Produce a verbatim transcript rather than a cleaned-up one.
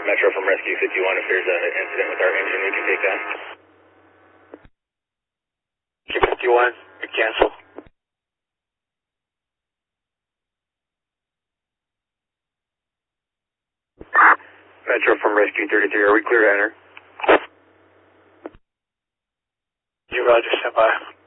Metro from Rescue fifty-one. If there's an incident with our engine, we can take that. fifty-one, cancel. Metro from Rescue thirty-three, are we clear to enter? You roger, stand by.